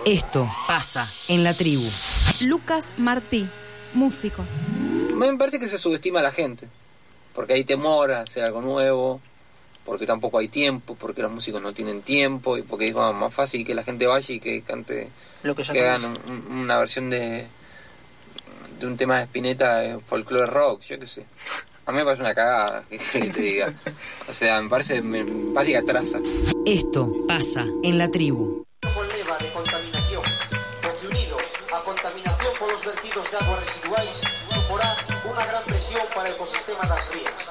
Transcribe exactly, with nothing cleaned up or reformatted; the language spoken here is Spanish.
Esto pasa en la tribu. Lucas Martí, músico. Me parece que se subestima a la gente, porque hay temor a hacer algo nuevo, porque tampoco hay tiempo, porque los músicos no tienen tiempo, y porque es más fácil que la gente vaya y que cante, lo que, que hagan un, una versión de, de un tema de Spinetta de folclore rock, yo qué sé. A mí me parece una cagada que, que te diga. O sea, me parece, me parece que atrasa. Esto pasa en la tribu. Problema de contaminación, porque unido a contaminación por los vertidos de aguas residuales, suporá una gran presión para el ecosistema das rías.